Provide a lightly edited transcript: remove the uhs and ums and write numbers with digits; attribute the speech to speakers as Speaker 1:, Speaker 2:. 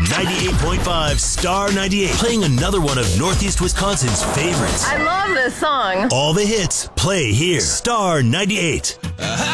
Speaker 1: 98.5 Star 98. Playing another one of Northeast Wisconsin's favorites.
Speaker 2: I love this song.
Speaker 1: All the hits play here. Star 98.